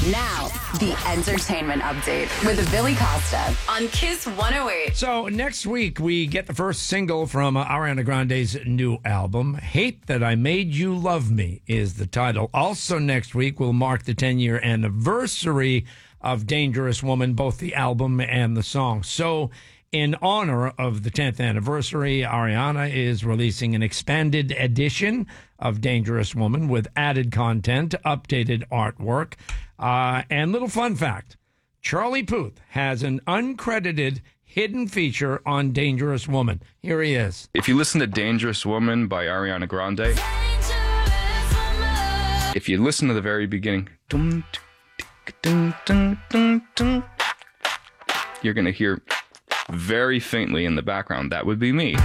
Now, the entertainment update with Billy Costa on Kiss 108. So next week, we get the first single from Ariana Grande's new album. Hate That I Made You Love Me is the title. Also next week, we'll mark the 10-year anniversary of Dangerous Woman, both the album and the song. So in honor of the 10th anniversary, Ariana is releasing an expanded edition of Dangerous Woman with added content, updated artwork, and little fun fact, Charlie Puth has an uncredited hidden feature on Dangerous Woman. Here he is. If you listen to Dangerous Woman by Ariana Grande, if you listen to the very beginning, you're going to hear very faintly in the background, that would be me.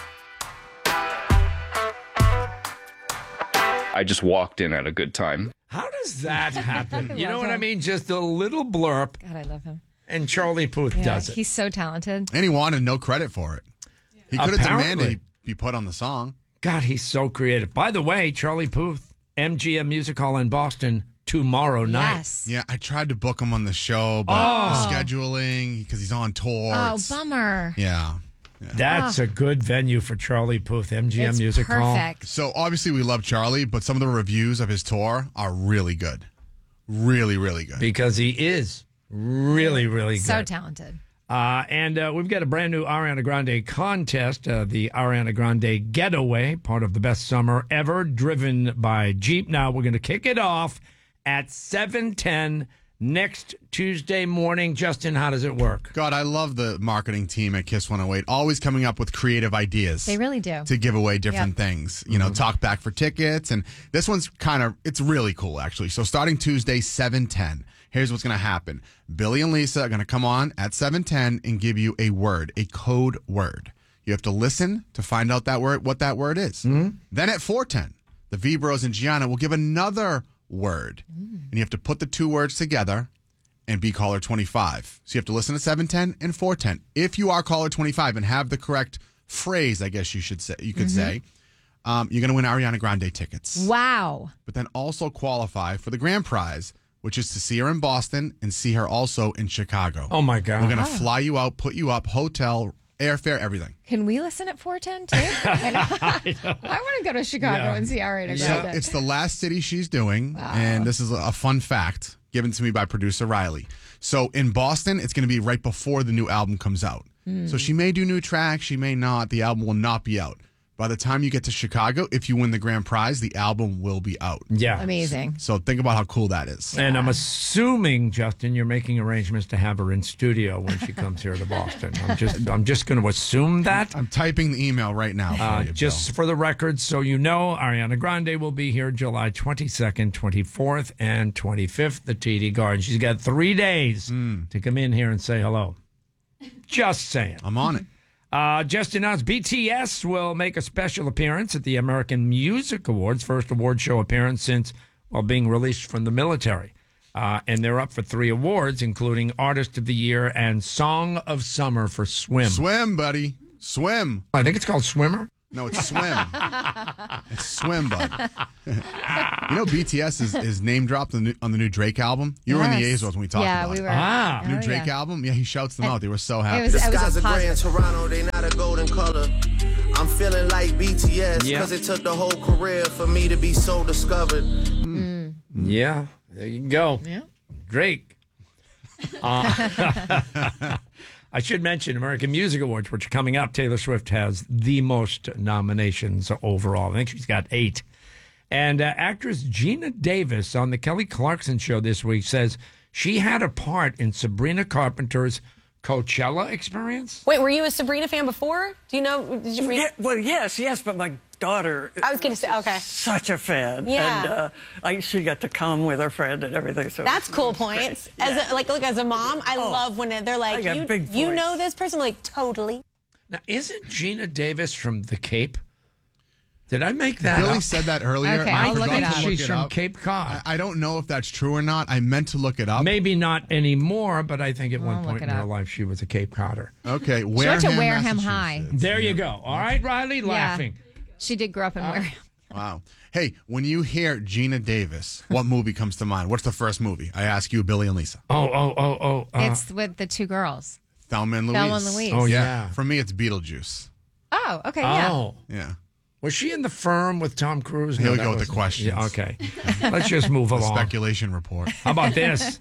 I just walked in at a good time. How does that happen? You know what I mean? Just a little blurb. God, I love him. And Charlie Puth does it. He's so talented. And he wanted no credit for it. He could have demanded he be put on the song. God, he's so creative. By the way, Charlie Puth, MGM Music Hall in Boston tomorrow night. Yes. Yeah, I tried to book him on the show, but scheduling, because he's on tour. Oh, bummer. Yeah. That's a good venue for Charlie Puth, MGM It's Music Hall. perfect. So obviously we love Charlie, but some of the reviews of his tour are really good. Really, really good. Because he is really, really good. So talented. And we've got a brand new Ariana Grande contest, the Ariana Grande Getaway, part of the best summer ever, driven by Jeep. Now we're going to kick it off at 7:10 next Tuesday morning. Justin, how does it work? God, I love the marketing team at Kiss 108, always coming up with creative ideas. They really do. To give away different things. You know, talk back for tickets. And this one's it's really cool, actually. So starting Tuesday, 7:10, here's what's going to happen. Billy and Lisa are going to come on at 7:10 and give you a word, a code word. You have to listen to find out what that word is. Mm-hmm. Then at 4:10, the V-Bros and Gianna will give another word. And you have to put the two words together and be caller 25. So you have to listen to 7:10 and 4:10. If you are caller 25 and have the correct phrase, I guess you could say, you're going to win Ariana Grande tickets. Wow. But then also qualify for the grand prize, which is to see her in Boston and see her also in Chicago. Oh, my God. We're going to fly you out, put you up, hotel, airfare, everything. Can we listen at 410 too? I want to go to Chicago and see Ariana Grande. It's the last city she's doing, and this is a fun fact given to me by producer Riley. So in Boston, it's going to be right before the new album comes out. So she may do new tracks, she may not. The album will not be out. By the time you get to Chicago, if you win the grand prize, the album will be out. Yeah. Amazing. So think about how cool that is. And I'm assuming, Justin, you're making arrangements to have her in studio when she comes here to Boston. I'm just going to assume that. I'm typing the email right now for you, just for the record, so you know, Ariana Grande will be here July 22nd, 24th, and 25th, the TD Garden. She's got 3 days to come in here and say hello. Just saying. I'm on it. Just announced BTS will make a special appearance at the American Music Awards, first award show appearance since being released from the military. And they're up for 3 awards, including Artist of the Year and Song of Summer for Swim. Swim, buddy. Swim. I think it's called Swimmer. No, it's Swim. It's Swim, bud. You know, BTS is name dropped on the new Drake album. You were in the Azores when we talked about we it. were. New Drake album? Yeah, he shouts them out. They were so happy. It was Skies a are gray in positive. Toronto, they not a golden color. I'm feeling like BTS, because it took the whole career for me to be so discovered. Yeah, there you go. Yeah. Drake. I should mention American Music Awards, which are coming up. Taylor Swift has the most nominations overall. I think she's got 8. And actress Gina Davis on the Kelly Clarkson show this week says she had a part in Sabrina Carpenter's Coachella experience. Wait, were you a Sabrina fan before? Do you know? Did you read? Yeah, well, yes, but my daughter. I was going to say, okay. Such a fan. Yeah. And she got to come with her friend and everything. So That's cool points. As a mom, I love when they're like, I got big you points. know this person? I'm like, totally. Now, isn't Gina Davis from the Cape? Did I make that Billy up? said that earlier. Okay, and I I'll look forgot it up. to look She's it from up. Cape Cod. I don't know if that's true or not. I meant to look it up. Maybe not anymore, but I think at one I'll point look in it her up. life she was a Cape Codder. Okay, She went to Wareham Massachusetts. High. There you go. All right, Riley, laughing. She did grow up in Wareham. Wow. Hey, when you hear Gina Davis, what movie comes to mind? What's the first movie? I ask you, Billy and Lisa. It's with the two girls. Thelma and Louise. Thelma and Louise. Oh, yeah. For me, it's Beetlejuice. Oh, okay, yeah. Oh. Yeah. Was she in The Firm with Tom Cruise? Here we that go with was- the questions. Yeah, okay. Let's just move The along. speculation report. How about this?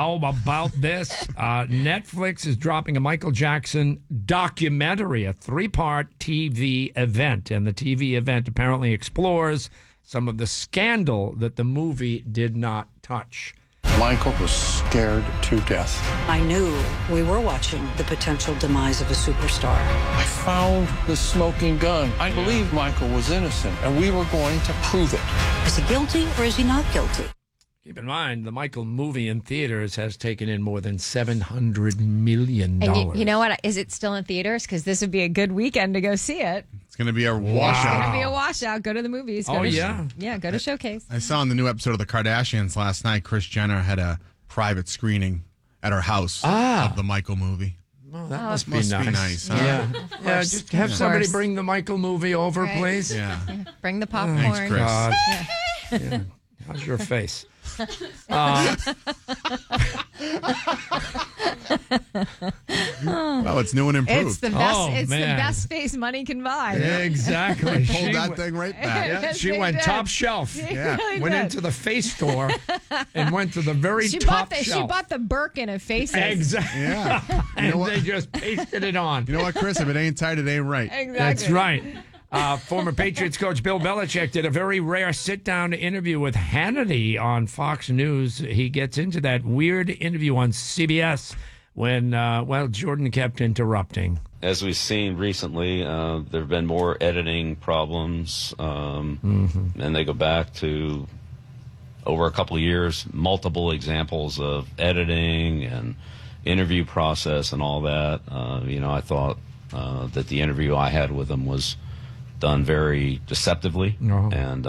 Netflix is dropping a Michael Jackson documentary, a 3-part TV event. And the TV event apparently explores some of the scandal that the movie did not touch. Michael was scared to death. I knew we were watching the potential demise of a superstar. I found the smoking gun. I believed Michael was innocent, and we were going to prove it. Is he guilty or is he not guilty? Keep in mind, the Michael movie in theaters has taken in more than $700 million. And you know what? Is it still in theaters? Because this would be a good weekend to go see it. It's going to be a It's washout. going to be a washout. Go to the movies. Go Oh, to yeah. Yeah, go to Showcase. I saw in the new episode of The Kardashians last night, Kris Jenner had a private screening at her house of the Michael movie. Oh, that must be Must nice. be nice, huh? Yeah. Yeah, just have somebody bring the Michael movie over, Right. please. Yeah. Bring the popcorn. Thanks, Chris. God. Yeah. How's your face? Well, it's new and improved. It's the best. Oh, it's the man. best face money can buy. Exactly. Pulled that thing right back. Yeah, Yes, she they went did. top shelf. Yeah. Really Went did. into the face store and went to the very She top bought the shelf. she bought the Birkin of faces. Exactly. Yeah. You And know what? they just pasted it on. You know what, Chris? If it ain't tight, it ain't right. Exactly. That's right. Former Patriots coach Bill Belichick did a very rare sit-down interview with Hannity on Fox News. He gets into that weird interview on CBS when, Jordan kept interrupting. As we've seen recently, there have been more editing problems, and they go back to over a couple of years, multiple examples of editing and interview process and all that. I thought that the interview I had with him was done very deceptively, and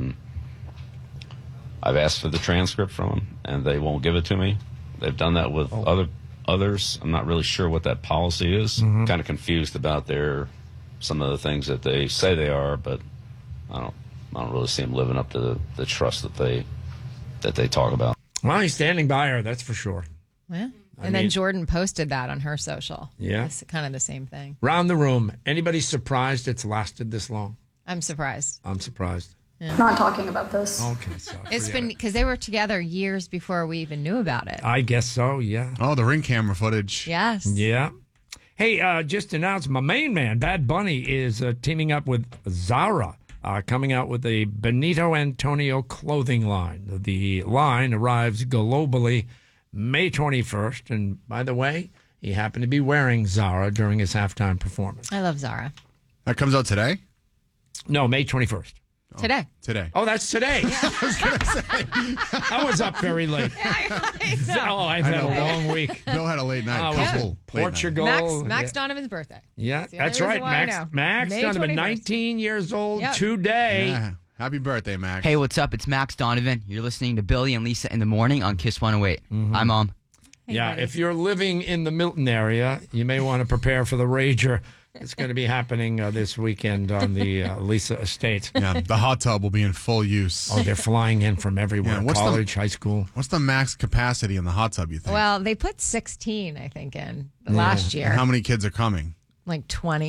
I've asked for the transcript from him, and they won't give it to me. They've done that with others. I'm not really sure what that policy is. Kind of confused about some of the things that they say they are, but I don't really see them living up to the trust that they talk about. Well, he's standing by her, that's for sure. Yeah. And then Jordan posted that on her social. Yeah. It's kind of the same thing. Round the room, anybody surprised it's lasted this long? I'm surprised. I'm surprised. Not talking about this. Okay, sorry. It's been because they were together years before we even knew about it. I guess so, yeah. Oh, the Ring camera footage. Yes. Yeah. Hey, just announced my main man, Bad Bunny, is teaming up with Zara, coming out with a Benito Antonio clothing line. The line arrives globally May 21st. And by the way, he happened to be wearing Zara during his halftime performance. I love Zara. That comes out today? No, May 21st. Today. Today. Oh, that's today. I was going to say. I was up very late. I've had a long week. Bill had a late night. Oh, Couple late Portugal. Max Yeah. Donovan's birthday. Yeah, That's the that's only right. reason why I Max know. Max May Donovan, 21st. 19 years old Yep. today. Yeah. Happy birthday, Max. Hey, what's up? It's Max Donovan. You're listening to Billy and Lisa in the morning on Kiss 108. Hi, Mom. Yeah, if you're living in the Milton area, you may want to prepare for the Rager. It's going to be happening this weekend on the Lisa estate. Yeah, the hot tub will be in full use. Oh, they're flying in from everywhere. Yeah, College, high school. What's the max capacity in the hot tub, you think? Well, they put 16, I think, in last year. And how many kids are coming? Like 20.